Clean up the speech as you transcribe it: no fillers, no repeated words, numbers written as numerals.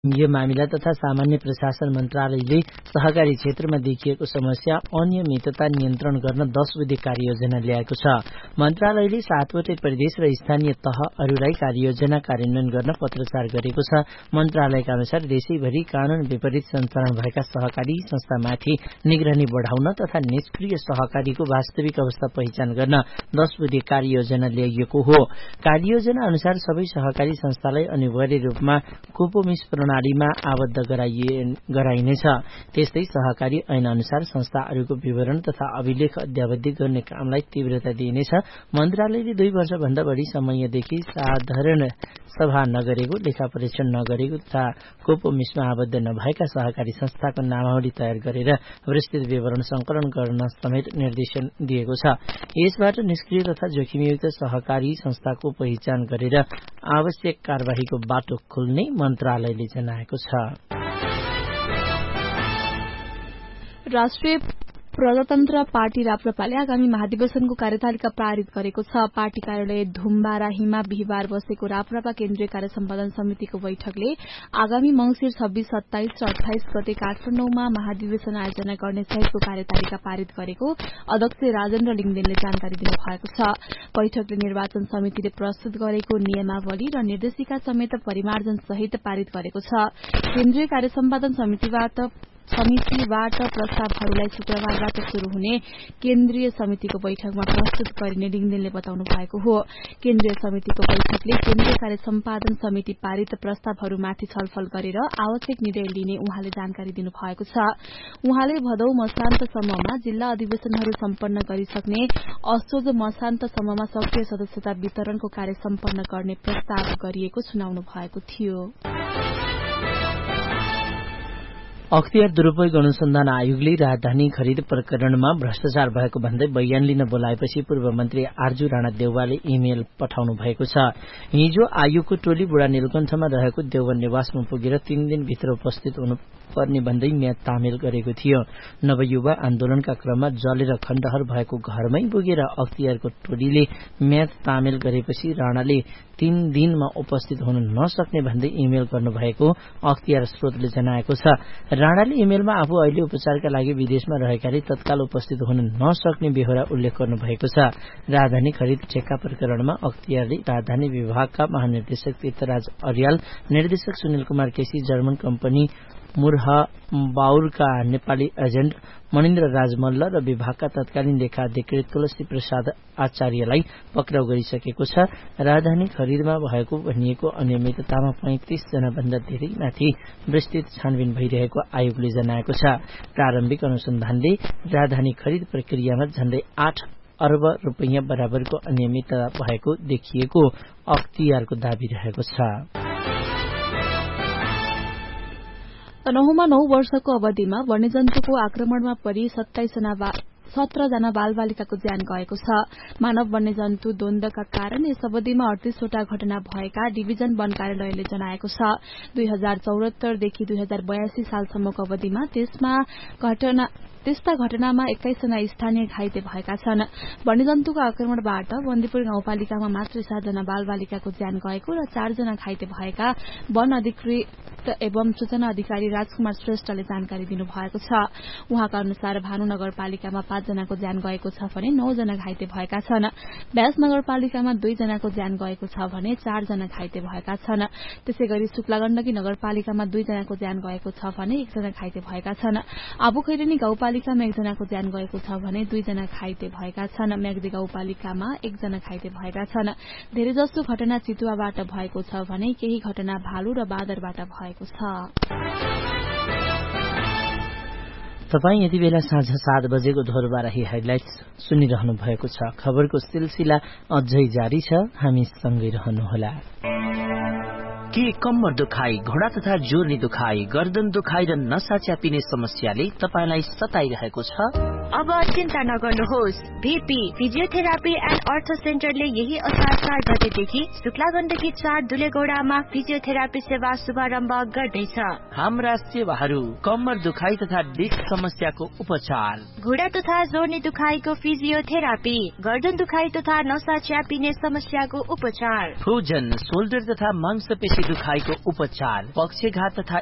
यो मामिला तथा सामान्य प्रशासन मन्त्रालयले सहकारी क्षेत्रमा देखिएको समस्या अनियमितता नियन्त्रण गर्न 10 बुँदे कार्ययोजना ल्याएको छ। मन्त्रालयले 7वटै प्रदेश र स्थानीय तहहरूलाई कार्ययोजना कार्यान्वयन गर्न पत्राचार गरेको छ। मन्त्रालयका अनुसार देशैभरि कानून विपरीत सञ्चालन भएका सहकारी संस्थामाथि निगरानी बढाउन तथा निष्क्रिय सहकारीको वास्तविक अवस्था पहिचान गर्न 10 बुँदे कार्ययोजना ल्याइएको हो। कार्ययोजना अनुसार सबै सहकारी संस्थालाई अनिवार्य रूपमा कोपोमिस प्रणालीमा आबद्ध गराइनेछ। त्यस्तै सहकारी ऐन अनुसार संस्थाहरूको विवरण तथा अभिलेख अद्यावधि गर्ने कामलाई तीव्रता दिइनेछ। मन्त्रालयले 2 वर्षभन्दा बढी समयदेखि साधारण सभा नगरेको, लेखा परीक्षण नगरेको तथा कोपोमिसमा आबद्ध नभएका सहकारी संस्थाको नामावली तयार गरेर विस्तृत विवरण संकलन गर्न समेत निर्देशन दिएको छ। यसबाट निष्क्रिय तथा जोखिमयुक्त सहकारी संस्थाको पहिचान गरेर आवश्यक कार्यवाहीको बाटो खुल्ने मन्त्रालयले जनाएको छ। राष्ट्रिय प्रजातन्त्र पार्टी राप्रपाले आगामी महाधिवेशनको कार्यतालिका पारित गरेको छ। पार्टी कार्यालय धुम्बाराहीमा बिहिबार बसेको राप्रपा केन्द्रीय कार्य सम्पादन समितिको बैठकले आगामी मंसिर 26, 27 र 28 गते काठमाडौँमा महाधिवेशन आयोजना गर्ने सहितको कार्यतालिका पारित गरेको अध्यक्ष राजेन्द्र लिङदेनले जानकारी दिनुभएको छ। बैठकले निर्वाचन समितिले प्रस्तुत गरेको नियमावली र निर्देशिका समेत परिमार्जन सहित पारित गरेको छ। केन्द्रीय कार्य सम्पादन समितिबाट प्रस्तावहरूलाई शुक्रबारबाट शुरू हुने केन्द्रीय समितिको बैठकमा प्रस्तुत गरिने लिङदेनले बताउनु भएको हो। केन्द्रीय समितिको बैठकले केन्द्रीय कार्य सम्पादन समिति पारित प्रस्तावहरूमाथि छलफल गरेर आवश्यक निर्णय लिने उहाँले जानकारी दिनुभएको छ। उहाँले भदौ मसान्तसम्ममा जिल्ला अधिवेशनहरू सम्पन्न गरिसक्ने, असोज मसान्तसम्ममा सक्रिय सदस्यता वितरणको कार्य सम्पन्न गर्ने प्रस्ताव गरिएको सुनाउनु भएको थियो। अख्तियार दुरूपयोग अनुसन्धान आयोगले राजधानी खरिद प्रकरणमा भ्रष्टाचार भएको भन्दै बयान लिन बोलाएपछि पूर्व मन्त्री आर्जु राणा देउवाले इमेल पठाउनु भएको छ। हिजो आयोगको टोली बुढा नीलकण्ठमा रहेको देउवा निवासमा पुगेर 3 दिनभित्र उपस्थित हुनुपर्ने भन्दै म्याद तामेल गरेको थियो। नवयुवा आन्दोलनका क्रममा जलेर खण्डहर भएको घरमै पुगेर अख्तियारको टोलीले म्याद तामेल गरेपछि राणाले 3 दिनमा उपस्थित हुन नसक्ने भन्दै इमेल गर्नुभएको अख्तियार स्रोतले जनाएको छ। राणाले इमेलमा आफू अहिले उपचारका लागि विदेशमा रहेकाले तत्काल उपस्थित हुन नसक्ने बेहोरा उल्लेख गर्नुभएको छ। राजधानी खरिद ठेक्का प्रकरणमा अख्तियारले राजधानी विभागका महानिर्देशक तीर्थराज अर्याल, निर्देशक Sunil Kumar KC, German company Murhu बाउरका Nepali agent Manindra राज मल्ल र विभागका तत्कालीन लेखा अधिकृत तुलसी प्रसाद आचार्यलाई पक्राउ गरिसकेको छ। राजधानी खरिदमा भएको भनिएको अनियमिततामा 35 जना भन्दा धेरैमाथि विस्तृत छानबिन भइरहेको आयोगले जनाएको छ। प्रारम्भिक अनुसन्धानले राजधानी खरिद प्रक्रियामा झण्डै 8 अर्ब रुपैयाँ बराबरको अनियमितता भएको देखिएको अख्तियारको दावी रहेको छ। तनहुँमा 9 वर्षको अवधिमा वन्यजन्तुको आक्रमणमा परि 17 जना बालबालिकाको ज्यान गएको छ। मानव वन्यजन्तु द्वन्द्वका कारण यस अवधिमा 38 वटा घटना भएका डिभिजन वन कार्यालयले जनाएको छ। 2074 देखि 2082 सालसम्मको अवधिमा त्यस्ता घटनामा 21 जना स्थानीय घाइते भएका छन्। वन्यजन्तुको आक्रमणबाट बन्दीपुर गाउँपालिकामा मात्र 7 जना बालबालिकाको ज्यान गएको र 4 जना घाइते भएका वन अधिकृत एवं सूचना अधिकारी राजकुमार श्रेष्ठले जानकारी दिनुभएको छ। उहाँका अनुसार भानु नगरपालिकामा 5 जनाको ज्यान गएको छ भने 9 जना घाइते भएका छन्। व्यास नगरपालिकामा 2 जनाको ज्यान गएको छ भने 4 जना घाइते भएका छन्। त्यसैगरी शुक्लागण्डकी नगरपालिकामा 2 जनाको ज्यान गएको छ भने 1 जना घाइते भएका छन्। आबुखैरेनी गाउँपालिकामा 1 जनाको ज्यान गएको छ भने 2 जना घाइते भएका छन्। म्याग्दी गाउँपालिकामा 1 जना घाइते भएका छन्। धेरैजसो घटना चितुवाबाट भएको छ भने केही घटना भालु र बाँदरबाट भएको छ। तपाईं यति बेला साँझ 7 बजेको धोरबाराही हाइलाइट्स सुनिरहनु भएको छ। खबरको सिलसिला अझै जारी छ, हामी सँगै रहनुहोला। के कम्मर दुखाइ, घोडा तथा जोर्नी दुखाइ, गर्दन दुखाइ र नसा च्यापिने समस्याले तपाईलाई सताइरहेको छ? अब चिन्ता नगर्नुहोस्। VP फिजियोथेरापी एन्ड अर्थो सेन्टरले यही असार 4 गतेदेखि शुक्ला गण्डकी 4 दुलेगौडामा फिजियोथेरापी सेवा शुभारम्भ गर्दैछ। हाम्रा सेवाहरू कम्मर दुखाइ तथा डिस्क समस्याको उपचार, घुँडा तथा जोर्नी दुखाइको फिजियोथेरापी, गर्दन दुखाइ तथा नसा च्यापिने समस्याको उपचार, फ्रोजन शोल्डर तथा मांसपेशी दुखाइको उपचार, पक्षघात तथा